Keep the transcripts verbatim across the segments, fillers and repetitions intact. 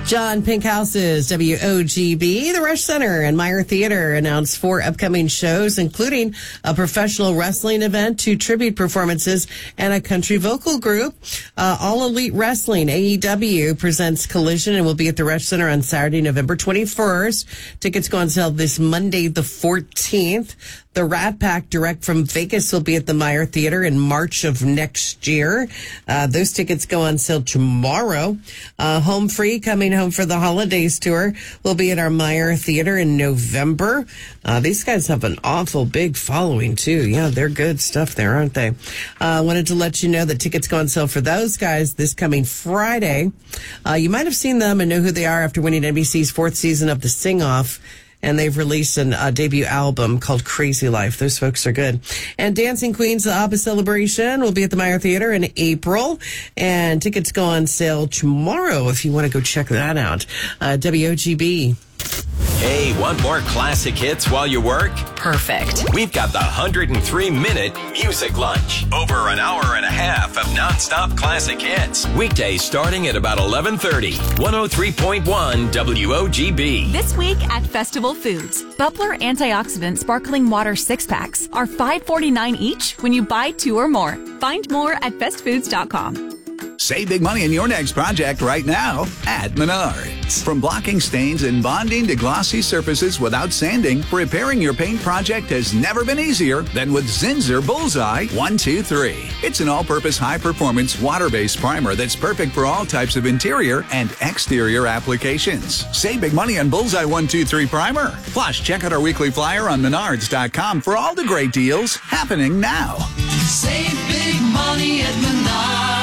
John Pinkhouse's W O G B, the Rush Center and Meyer Theater announced four upcoming shows, including a professional wrestling event, two tribute performances, and a country vocal group. Uh, All Elite Wrestling, A E W, presents Collision and will be at the Rush Center on Saturday, November twenty-first. Tickets go on sale this Monday, the fourteenth. The Rat Pack, direct from Vegas, will be at the Meyer Theater in March of next year. Uh, those tickets go on sale tomorrow. Uh, Home Free, coming home for the holidays tour, will be at our Meyer Theater in November. Uh, these guys have an awful big following, too. Yeah, they're good stuff there, aren't they? I uh, wanted to let you know that tickets go on sale for those guys this coming Friday. Uh, you might have seen them and know who they are after winning N B C's fourth season of The Sing-Off. And they've released a uh, debut album called Crazy Life. Those folks are good. And Dancing Queens, the ABBA celebration, will be at the Meyer Theater in April. And tickets go on sale tomorrow if you want to go check that out. Uh, W O G B. Hey, want more classic hits while you work? Perfect. We've got the one hundred three minute Music Lunch. Over an hour and a half of nonstop classic hits. Weekdays starting at about eleven thirty. one oh three point one W O G B. This week at Festival Foods, Bubbler Antioxidant Sparkling Water six-packs are five forty-nine each when you buy two or more. Find more at best foods dot com. Save big money on your next project right now at Menards. From blocking stains and bonding to glossy surfaces without sanding, repairing your paint project has never been easier than with Zinsser Bullseye one two three. It's an all-purpose high-performance water-based primer that's perfect for all types of interior and exterior applications. Save big money on Bullseye one two three primer. Plus, check out our weekly flyer on Menards dot com for all the great deals happening now. Save big money at Menards.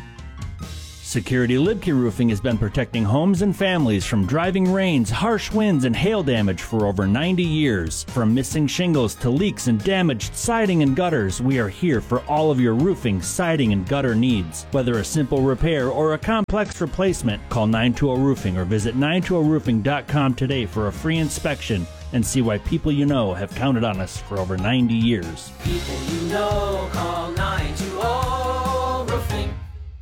Security Libke Roofing has been protecting homes and families from driving rains, harsh winds, and hail damage for over ninety years. From missing shingles to leaks and damaged siding and gutters, we are here for all of your roofing, siding, and gutter needs. Whether a simple repair or a complex replacement, call nine two zero Roofing or visit nine two zero roofing dot com today for a free inspection and see why people you know have counted on us for over ninety years. People you know, call nine two zero Roofing.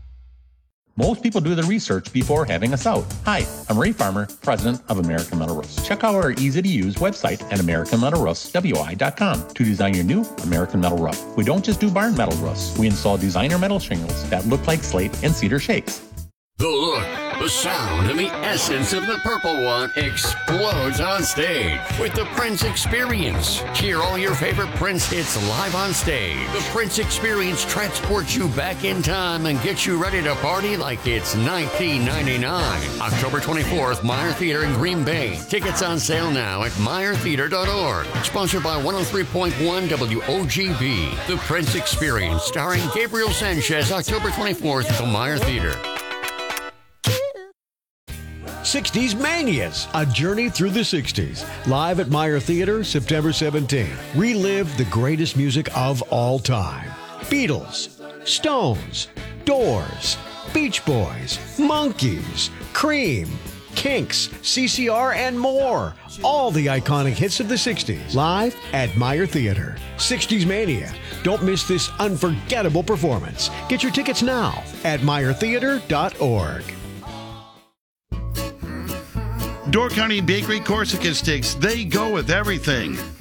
Most people do the research before having us out. Hi, I'm Ray Farmer, president of American Metal Roofs. Check out our easy-to-use website at American Metal Roofs W I dot com to design your new American Metal Roof. We don't just do barn metal roofs. We install designer metal shingles that look like slate and cedar shakes. The look, the sound, and the essence of the Purple One explodes on stage with the Prince Experience. Hear all your favorite Prince hits live on stage. The Prince Experience transports you back in time and gets you ready to party like it's nineteen ninety-nine. October twenty-fourth, Meyer Theater in Green Bay. Tickets on sale now at meyer theater dot org. Sponsored by one oh three point one W O G B. The Prince Experience, starring Gabriel Sanchez, October twenty-fourth at the Meyer Theater. sixties Manias, a journey through the sixties. Live at Meyer Theater, September seventeenth. Relive the greatest music of all time. Beatles, Stones, Doors, Beach Boys, Monkees, Cream, Kinks, C C R, and more. All the iconic hits of the sixties. Live at Meyer Theater. sixties Mania. Don't miss this unforgettable performance. Get your tickets now at meyer theater dot org. Door County Bakery Corsica Sticks, they go with everything.